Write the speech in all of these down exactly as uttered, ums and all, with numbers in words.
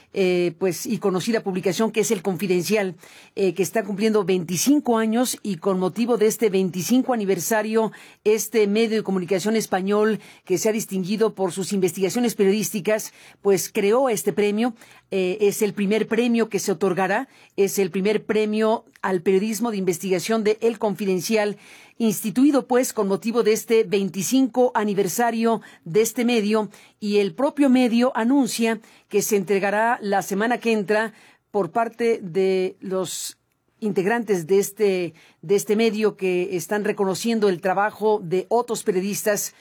eh, pues y conocida publicación que es El Confidencial, eh, que está cumpliendo veinticinco años, y con motivo de este veinticinco aniversario, este medio de comunicación español que se ha distinguido por sus investigaciones periodísticas, pues creó este premio. Eh, es el primer premio que se otorgará, es el primer premio al periodismo de investigación de El Confidencial, instituido pues con motivo de este veinticinco aniversario de este medio, y el propio medio anuncia que se entregará la semana que entra por parte de los integrantes de este, de este medio, que están reconociendo el trabajo de otros periodistas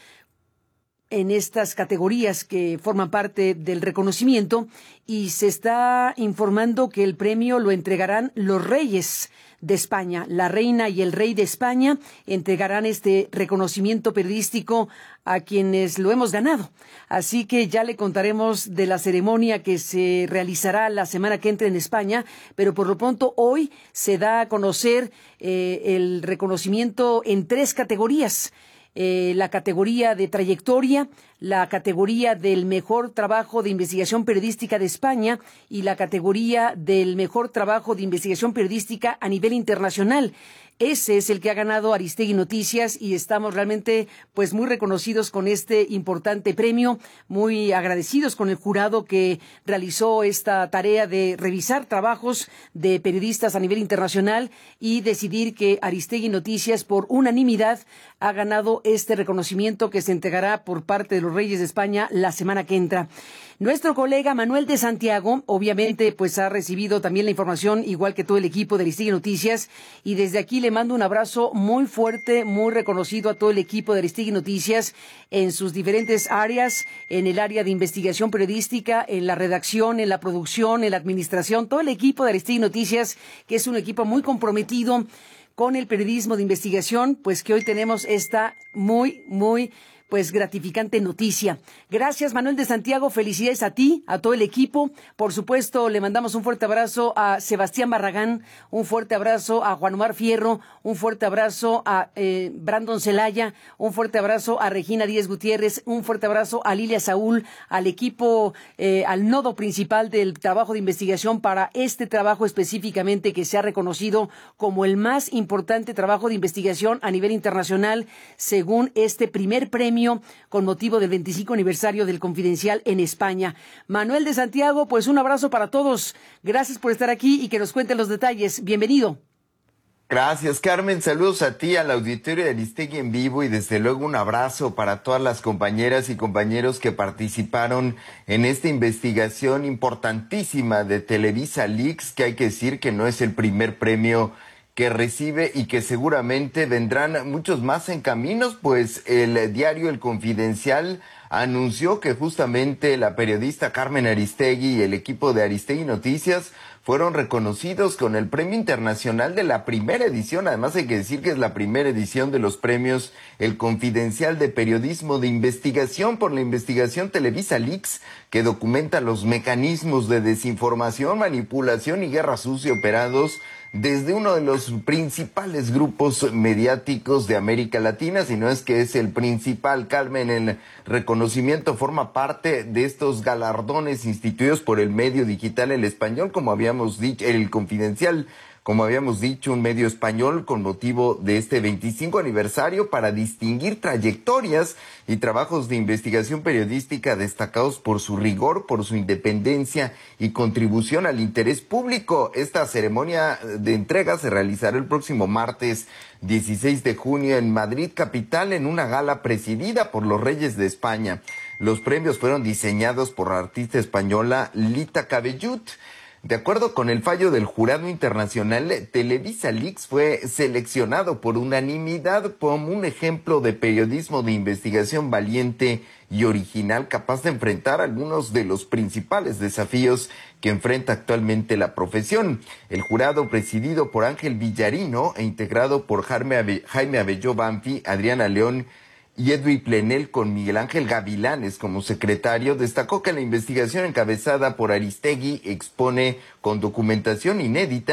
en estas categorías que forman parte del reconocimiento, y se está informando que el premio lo entregarán los reyes de España. La reina y el rey de España entregarán este reconocimiento periodístico a quienes lo hemos ganado. Así que ya le contaremos de la ceremonia que se realizará la semana que entra en España, pero por lo pronto hoy se da a conocer eh, el reconocimiento en tres categorías. Eh, la categoría de trayectoria, la categoría del mejor trabajo de investigación periodística de España y la categoría del mejor trabajo de investigación periodística a nivel internacional. Ese es el que ha ganado Aristegui Noticias, y estamos realmente pues muy reconocidos con este importante premio, muy agradecidos con el jurado que realizó esta tarea de revisar trabajos de periodistas a nivel internacional y decidir que Aristegui Noticias por unanimidad ha ganado este reconocimiento, que se entregará por parte de los Reyes de España la semana que entra. Nuestro colega Manuel de Santiago, obviamente, pues ha recibido también la información, igual que todo el equipo de Aristegui Noticias, y desde aquí le mando un abrazo muy fuerte, muy reconocido a todo el equipo de Aristegui Noticias en sus diferentes áreas, en el área de investigación periodística, en la redacción, en la producción, en la administración, todo el equipo de Aristegui Noticias, que es un equipo muy comprometido con el periodismo de investigación, pues que hoy tenemos esta muy, muy pues gratificante noticia. Gracias, Manuel de Santiago, felicidades a ti, a todo el equipo. Por supuesto, le mandamos un fuerte abrazo a Sebastián Barragán, un fuerte abrazo a Juan Omar Fierro, un fuerte abrazo a eh, Brandon Celaya, un fuerte abrazo a Regina Díez Gutiérrez, un fuerte abrazo a Lilia Saúl, al equipo, eh, al nodo principal del trabajo de investigación para este trabajo específicamente, que se ha reconocido como el más importante trabajo de investigación a nivel internacional, según este primer premio con motivo del veinticinco aniversario del Confidencial en España. Manuel de Santiago, pues un abrazo para todos. Gracias por estar aquí y que nos cuenten los detalles. Bienvenido. Gracias, Carmen. Saludos a ti, al auditorio de Aristegui en vivo, y desde luego un abrazo para todas las compañeras y compañeros que participaron en esta investigación importantísima de Televisa Leaks, que hay que decir que no es el primer premio que recibe y que seguramente vendrán muchos más en caminos, pues el diario El Confidencial anunció que justamente la periodista Carmen Aristegui y el equipo de Aristegui Noticias fueron reconocidos con el Premio Internacional de la primera edición. Además, hay que decir que es la primera edición de los premios El Confidencial de Periodismo de Investigación por la investigación Televisa Leaks, que documenta los mecanismos de desinformación, manipulación y guerra sucia operados desde uno de los principales grupos mediáticos de América Latina, si no es que es el principal. Carmen, el reconocimiento forma parte de estos galardones instituidos por el medio digital El Español, como habíamos dicho, El Confidencial, como habíamos dicho, un medio español, con motivo de este veinticinco aniversario, para distinguir trayectorias y trabajos de investigación periodística destacados por su rigor, por su independencia y contribución al interés público. Esta ceremonia de entrega se realizará el próximo martes dieciséis de junio en Madrid capital, en una gala presidida por los Reyes de España. Los premios fueron diseñados por la artista española Lita Cabellut. De acuerdo con el fallo del jurado internacional, Televisa Leaks fue seleccionado por unanimidad como un ejemplo de periodismo de investigación valiente y original, capaz de enfrentar algunos de los principales desafíos que enfrenta actualmente la profesión. El jurado, presidido por Ángel Villarino e integrado por Jaime, Abe- Jaime Abelló Banfi, Adriana León y Edwin Plenel, con Miguel Ángel Gavilanes como secretario, destacó que la investigación encabezada por Aristegui expone con documentación inédita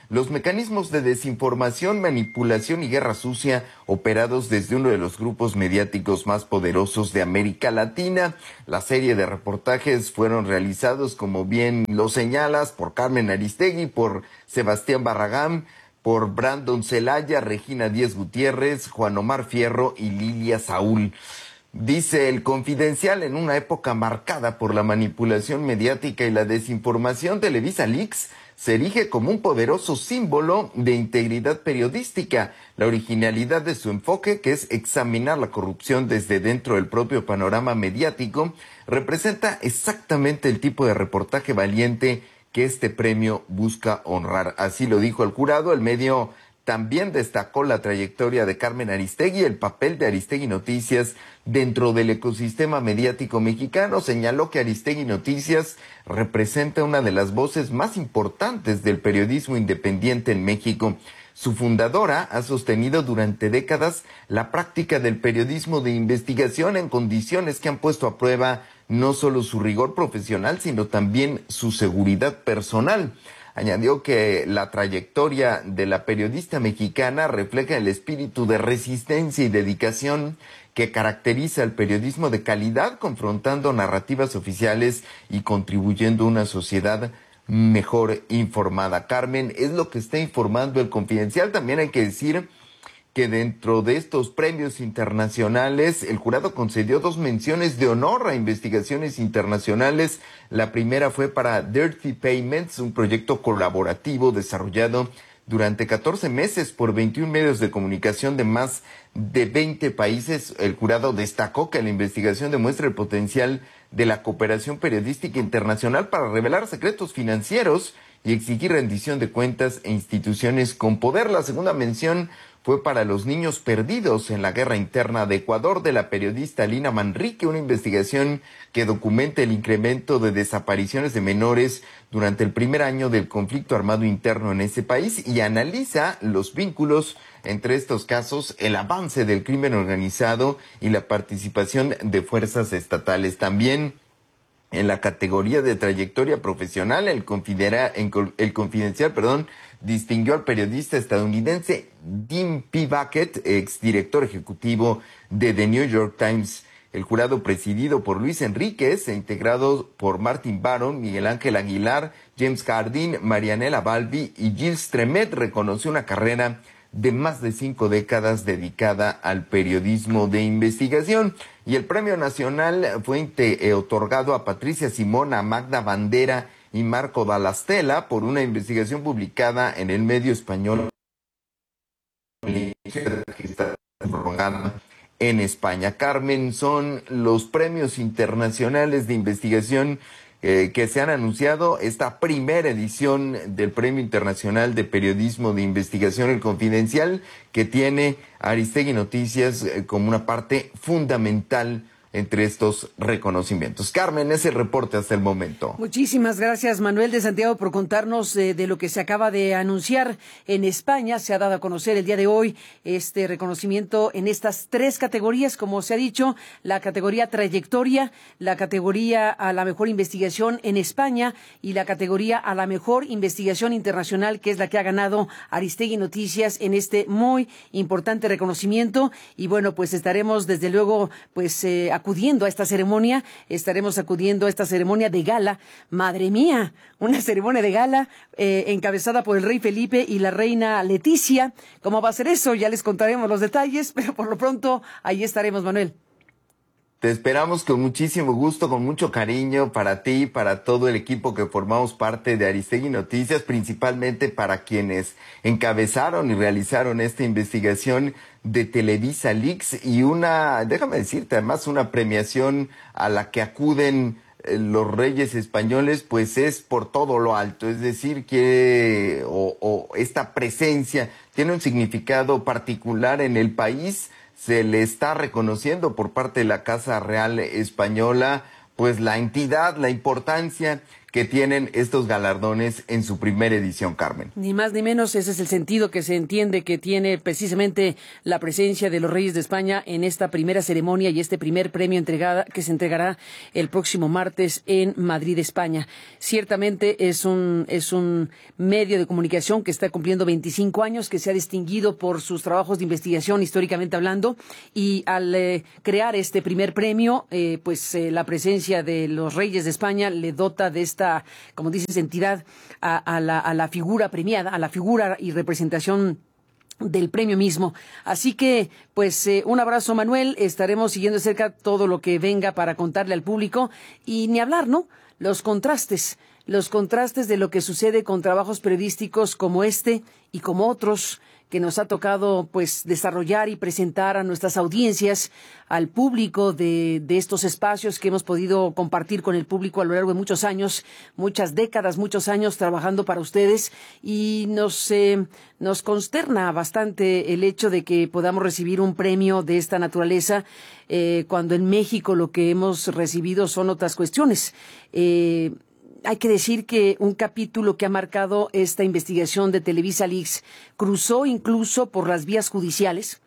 los mecanismos de desinformación, manipulación y guerra sucia operados desde uno de los grupos mediáticos más poderosos de América Latina. La serie de reportajes fueron realizados, como bien lo señalas, por Carmen Aristegui, por Sebastián Barragán, por Brandon Celaya, Regina Díez Gutiérrez, Juan Omar Fierro y Lilia Saúl. Dice El Confidencial: en una época marcada por la manipulación mediática y la desinformación, Televisa Leaks se erige como un poderoso símbolo de integridad periodística. La originalidad de su enfoque, que es examinar la corrupción desde dentro del propio panorama mediático, representa exactamente el tipo de reportaje valiente que este premio busca honrar. Así lo dijo el jurado. El medio también destacó la trayectoria de Carmen Aristegui, el papel de Aristegui Noticias dentro del ecosistema mediático mexicano. Señaló que Aristegui Noticias representa una de las voces más importantes del periodismo independiente en México. Su fundadora ha sostenido durante décadas la práctica del periodismo de investigación en condiciones que han puesto a prueba no solo su rigor profesional, sino también su seguridad personal. Añadió que la trayectoria de la periodista mexicana refleja el espíritu de resistencia y dedicación que caracteriza el periodismo de calidad, confrontando narrativas oficiales y contribuyendo a una sociedad mejor informada. Carmen, es lo que está informando El Confidencial. También hay que decir que dentro de estos premios internacionales, el jurado concedió dos menciones de honor a investigaciones internacionales. La primera fue para Dirty Payments, un proyecto colaborativo desarrollado durante catorce meses por veintiún medios de comunicación de más de veinte países. El jurado destacó que la investigación demuestra el potencial de la cooperación periodística internacional para revelar secretos financieros y exigir rendición de cuentas e instituciones con poder. La segunda mención fue para los niños perdidos en la guerra interna de Ecuador, de la periodista Lina Manrique, una investigación que documenta el incremento de desapariciones de menores durante el primer año del conflicto armado interno en ese país y analiza los vínculos entre estos casos, el avance del crimen organizado y la participación de fuerzas estatales. También en la categoría de trayectoria profesional, el, el Confidencial, perdón, distinguió al periodista estadounidense Dean P. Bucket, exdirector ejecutivo de The New York Times. El jurado, presidido por Luis Enríquez e integrado por Martin Baron, Miguel Ángel Aguilar, James Cardin, Marianela Balbi y Gilles Tremet, reconoció una carrera de más de cinco décadas dedicada al periodismo de investigación. Y el premio nacional fue eh, otorgado a Patricia Simón, a Magda Bandera y Marco Dalastela por una investigación publicada en el medio español que está prolongada en España. Carmen, son los premios internacionales de investigación Eh, que se han anunciado, esta primera edición del Premio Internacional de Periodismo de Investigación, El Confidencial, que tiene Aristegui Noticias eh, como una parte fundamental entre estos reconocimientos. Carmen, ese reporte hasta el momento. Muchísimas gracias, Manuel de Santiago, por contarnos eh, de lo que se acaba de anunciar en España. Se ha dado a conocer el día de hoy este reconocimiento en estas tres categorías, como se ha dicho: la categoría trayectoria, la categoría a la mejor investigación en España y la categoría a la mejor investigación internacional, que es la que ha ganado Aristegui Noticias en este muy importante reconocimiento. Y bueno, pues estaremos desde luego pues eh, acudiendo a esta ceremonia, estaremos acudiendo a esta ceremonia de gala. Madre mía, una ceremonia de gala eh, encabezada por el rey Felipe y la reina Leticia. ¿Cómo va a ser eso? Ya les contaremos los detalles, pero por lo pronto ahí estaremos, Manuel. Te esperamos con muchísimo gusto, con mucho cariño para ti y para todo el equipo que formamos parte de Aristegui Noticias, principalmente para quienes encabezaron y realizaron esta investigación de Televisa Leaks, y una, déjame decirte, además una premiación a la que acuden los reyes españoles, pues es por todo lo alto, es decir, que o, o esta presencia tiene un significado particular en el país. Se le está reconociendo por parte de la Casa Real Española, pues la entidad, la importancia que tienen estos galardones en su primera edición, Carmen. Ni más ni menos, ese es el sentido que se entiende que tiene precisamente la presencia de los Reyes de España en esta primera ceremonia y este primer premio entregada que se entregará el próximo martes en Madrid, España. Ciertamente es un es un medio de comunicación que está cumpliendo veinticinco años, que se ha distinguido por sus trabajos de investigación históricamente hablando, y al eh, crear este primer premio, eh, pues eh, la presencia de los Reyes de España le dota de esta, como dices, entidad a, a, la, a la figura premiada, a la figura y representación del premio mismo. Así que, pues, eh, un abrazo, Manuel. Estaremos siguiendo de cerca todo lo que venga para contarle al público. Y ni hablar, ¿no? Los contrastes, los contrastes de lo que sucede con trabajos periodísticos como este y como otros que nos ha tocado, pues, desarrollar y presentar a nuestras audiencias, al público de, de estos espacios que hemos podido compartir con el público a lo largo de muchos años, muchas décadas, muchos años trabajando para ustedes, y nos, eh, nos consterna bastante el hecho de que podamos recibir un premio de esta naturaleza, eh, cuando en México lo que hemos recibido son otras cuestiones. Eh, Hay que decir que un capítulo que ha marcado esta investigación de Televisa Leaks cruzó incluso por las vías judiciales,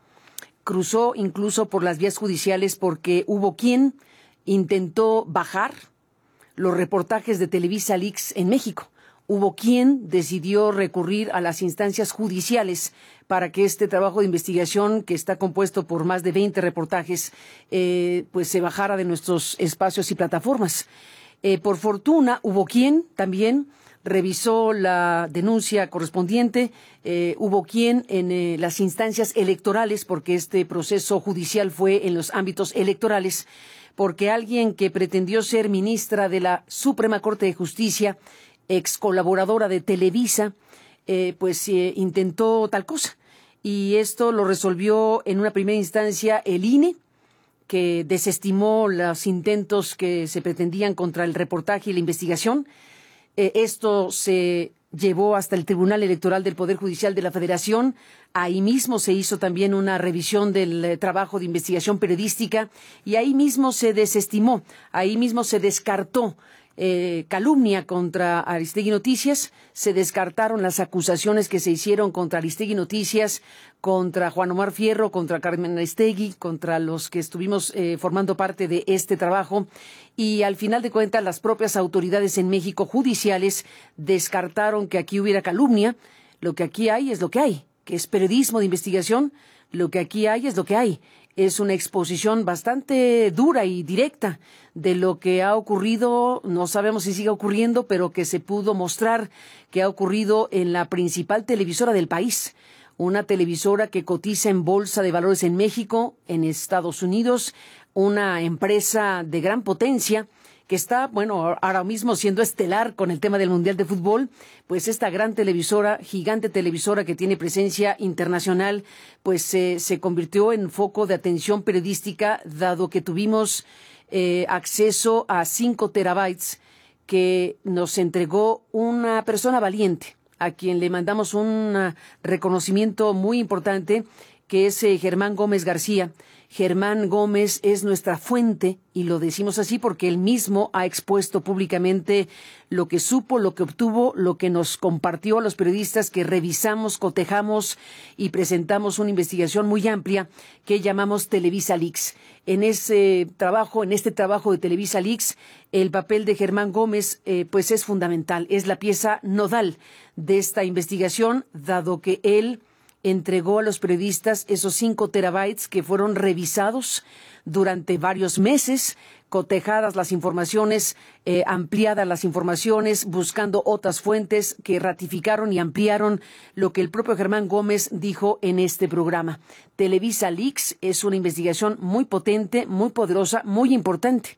cruzó incluso por las vías judiciales porque hubo quien intentó bajar los reportajes de Televisa Leaks en México. Hubo quien decidió recurrir a las instancias judiciales para que este trabajo de investigación, que está compuesto por más de veinte reportajes, eh, pues se bajara de nuestros espacios y plataformas. Eh, por fortuna, hubo quien también revisó la denuncia correspondiente, eh, hubo quien en eh, las instancias electorales, porque este proceso judicial fue en los ámbitos electorales, porque alguien que pretendió ser ministra de la Suprema Corte de Justicia, ex colaboradora de Televisa, eh, pues eh, intentó tal cosa. Y esto lo resolvió en una primera instancia el I N E, que desestimó los intentos que se pretendían contra el reportaje y la investigación. Eh, esto se llevó hasta el Tribunal Electoral del Poder Judicial de la Federación. Ahí mismo se hizo también una revisión del eh, trabajo de investigación periodística y ahí mismo se desestimó, ahí mismo se descartó Eh, calumnia contra Aristegui Noticias, se descartaron las acusaciones que se hicieron contra Aristegui Noticias, contra Juan Omar Fierro, contra Carmen Aristegui, contra los que estuvimos eh, formando parte de este trabajo, y al final de cuentas las propias autoridades en México judiciales descartaron que aquí hubiera calumnia. Lo que aquí hay es lo que hay, que es periodismo de investigación. Lo que aquí hay es lo que hay. Es una exposición bastante dura y directa de lo que ha ocurrido, no sabemos si sigue ocurriendo, pero que se pudo mostrar que ha ocurrido en la principal televisora del país, una televisora que cotiza en Bolsa de Valores en México, en Estados Unidos, una empresa de gran potencia que está, bueno, ahora mismo siendo estelar con el tema del Mundial de Fútbol. Pues esta gran televisora, gigante televisora que tiene presencia internacional, pues eh, se convirtió en foco de atención periodística, dado que tuvimos eh, acceso a cinco terabytes que nos entregó una persona valiente, a quien le mandamos un uh, reconocimiento muy importante, que es eh, Germán Gómez García. Germán Gómez es nuestra fuente, y lo decimos así porque él mismo ha expuesto públicamente lo que supo, lo que obtuvo, lo que nos compartió a los periodistas que revisamos, cotejamos y presentamos una investigación muy amplia que llamamos Televisa Leaks. En ese trabajo, en este trabajo de Televisa Leaks, el papel de Germán Gómez eh, pues es fundamental, es la pieza nodal de esta investigación, dado que él entregó a los periodistas esos cinco terabytes que fueron revisados durante varios meses, cotejadas las informaciones, eh, ampliadas las informaciones, buscando otras fuentes que ratificaron y ampliaron lo que el propio Germán Gómez dijo en este programa. Televisa Leaks es una investigación muy potente, muy poderosa, muy importante,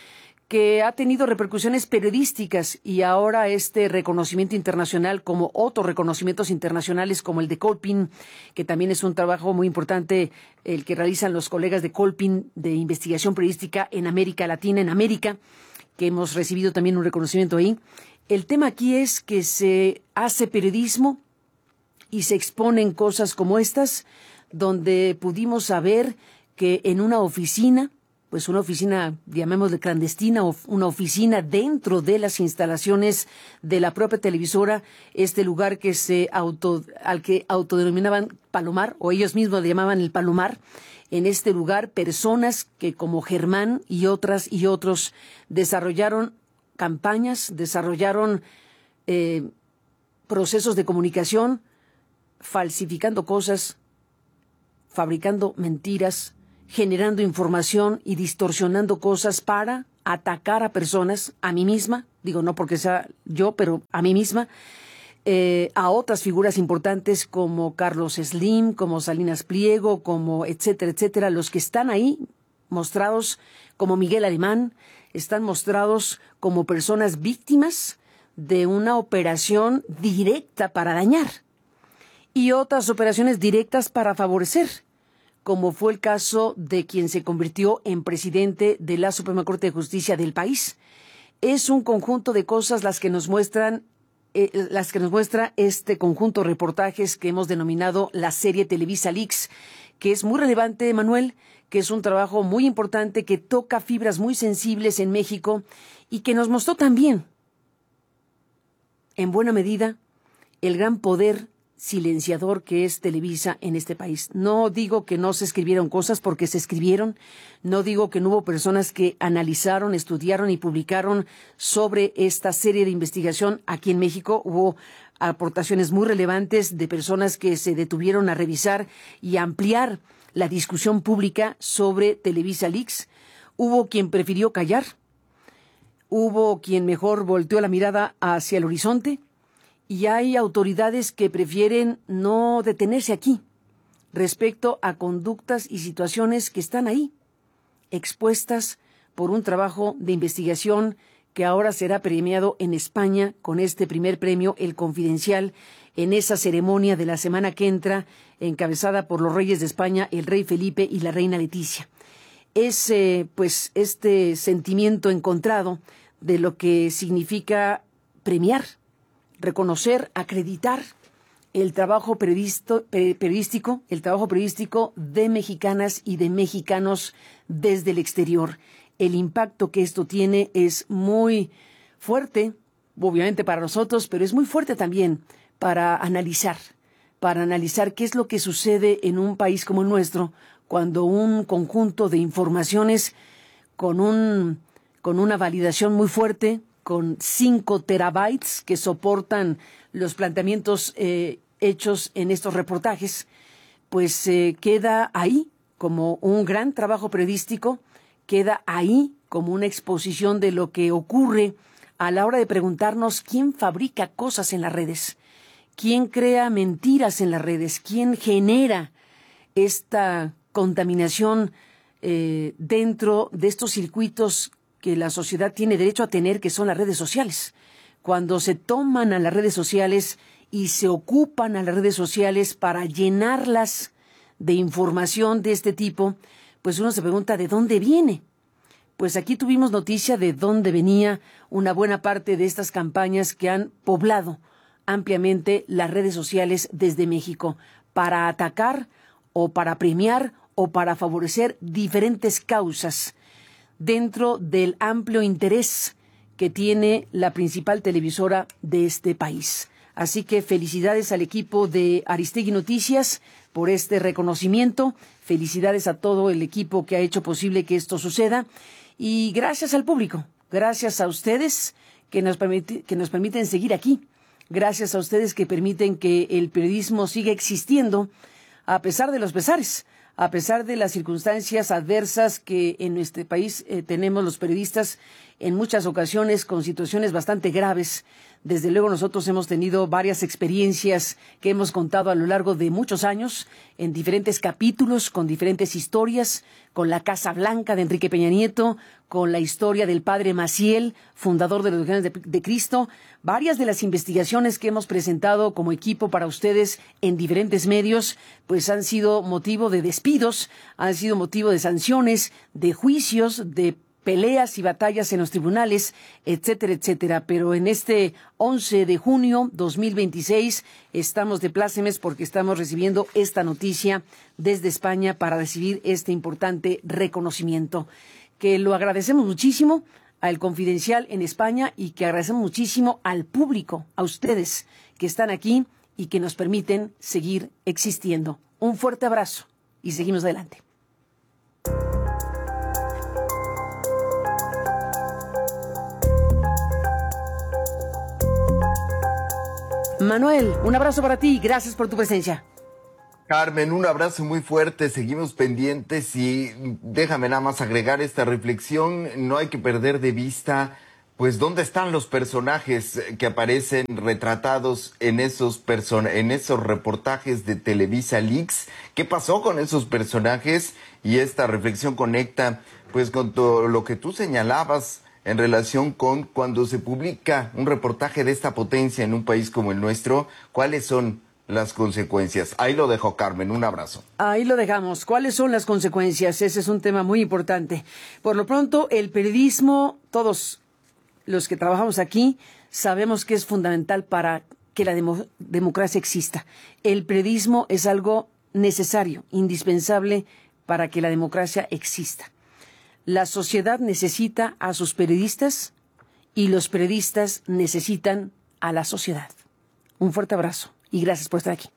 que ha tenido repercusiones periodísticas, y ahora este reconocimiento internacional, como otros reconocimientos internacionales como el de Colpin, que también es un trabajo muy importante el que realizan los colegas de Colpin de investigación periodística en América Latina, en América, que hemos recibido también un reconocimiento ahí. El tema aquí es que se hace periodismo y se exponen cosas como estas, donde pudimos saber que en una oficina pues una oficina, llamémosle clandestina, o una oficina dentro de las instalaciones de la propia televisora, este lugar que se auto, al que autodenominaban Palomar, o ellos mismos le llamaban el Palomar. En este lugar, personas que como Germán y otras y otros desarrollaron campañas, desarrollaron eh, procesos de comunicación, falsificando cosas, fabricando mentiras, generando información y distorsionando cosas para atacar a personas, a mí misma, digo no porque sea yo, pero a mí misma, eh, a otras figuras importantes como Carlos Slim, como Salinas Pliego, como etcétera, etcétera, los que están ahí mostrados como Miguel Alemán, están mostrados como personas víctimas de una operación directa para dañar y otras operaciones directas para favorecer, como fue el caso de quien se convirtió en presidente de la Suprema Corte de Justicia del país. Es un conjunto de cosas las que nos muestran, eh, las que nos muestra este conjunto de reportajes que hemos denominado la serie Televisa Leaks, que es muy relevante, Manuel, que es un trabajo muy importante que toca fibras muy sensibles en México y que nos mostró también, en buena medida, el gran poder silenciador que es Televisa en este país. No digo que no se escribieron cosas, porque se escribieron. No digo que no hubo personas que analizaron, estudiaron y publicaron sobre esta serie de investigación aquí en México. Hubo aportaciones muy relevantes de personas que se detuvieron a revisar y ampliar la discusión pública sobre Televisa Leaks. Hubo quien prefirió callar. Hubo quien mejor volteó la mirada hacia el horizonte. Y hay autoridades que prefieren no detenerse aquí respecto a conductas y situaciones que están ahí, expuestas por un trabajo de investigación que ahora será premiado en España con este primer premio, El Confidencial, en esa ceremonia de la semana que entra, encabezada por los reyes de España, el rey Felipe y la reina Leticia. Es, eh, pues, este sentimiento encontrado de lo que significa premiar, reconocer, acreditar el trabajo periodístico, el trabajo periodístico de mexicanas y de mexicanos desde el exterior. El impacto que esto tiene es muy fuerte, obviamente para nosotros, pero es muy fuerte también para analizar, para analizar qué es lo que sucede en un país como el nuestro cuando un conjunto de informaciones con un, con una validación muy fuerte, con cinco terabytes que soportan los planteamientos eh, hechos en estos reportajes, pues eh, queda ahí como un gran trabajo periodístico, queda ahí como una exposición de lo que ocurre a la hora de preguntarnos quién fabrica cosas en las redes, quién crea mentiras en las redes, quién genera esta contaminación eh, dentro de estos circuitos que la sociedad tiene derecho a tener, que son las redes sociales. Cuando se toman a las redes sociales y se ocupan a las redes sociales para llenarlas de información de este tipo, pues uno se pregunta ¿de dónde viene? Pues aquí tuvimos noticia de dónde venía una buena parte de estas campañas que han poblado ampliamente las redes sociales desde México para atacar o para premiar o para favorecer diferentes causas dentro del amplio interés que tiene la principal televisora de este país. Así que felicidades al equipo de Aristegui Noticias por este reconocimiento, felicidades a todo el equipo que ha hecho posible que esto suceda y gracias al público, gracias a ustedes que nos, permite, que nos permiten seguir aquí, gracias a ustedes que permiten que el periodismo siga existiendo a pesar de los pesares, a pesar de las circunstancias adversas que en nuestro país eh, tenemos los periodistas en muchas ocasiones con situaciones bastante graves. Desde luego nosotros hemos tenido varias experiencias que hemos contado a lo largo de muchos años en diferentes capítulos, con diferentes historias, con la Casa Blanca de Enrique Peña Nieto, con la historia del padre Maciel, fundador de los Legionarios de, de Cristo, varias de las investigaciones que hemos presentado como equipo para ustedes en diferentes medios, pues han sido motivo de despidos, han sido motivo de sanciones, de juicios, de peleas y batallas en los tribunales, etcétera, etcétera. Pero en este once de junio dos mil veintiséis estamos de plácemes porque estamos recibiendo esta noticia desde España para recibir este importante reconocimiento. que lo agradecemos muchísimo al Confidencial en España y que agradecemos muchísimo al público, a ustedes que están aquí y que nos permiten seguir existiendo. Un fuerte abrazo y seguimos adelante. Manuel, un abrazo para ti y gracias por tu presencia. Carmen, un abrazo muy fuerte, seguimos pendientes y déjame nada más agregar esta reflexión, no hay que perder de vista pues dónde están los personajes que aparecen retratados en esos person en esos reportajes de Televisa Leaks, qué pasó con esos personajes, y esta reflexión conecta pues con todo lo que tú señalabas en relación con cuando se publica un reportaje de esta potencia en un país como el nuestro, cuáles son las consecuencias. Ahí lo dejo, Carmen, un abrazo. Ahí lo dejamos. ¿Cuáles son las consecuencias? Ese es un tema muy importante. Por lo pronto, el periodismo, todos los que trabajamos aquí, sabemos que es fundamental para que la demo- democracia exista. El periodismo es algo necesario, indispensable para que la democracia exista. La sociedad necesita a sus periodistas y los periodistas necesitan a la sociedad. Un fuerte abrazo y gracias por estar aquí.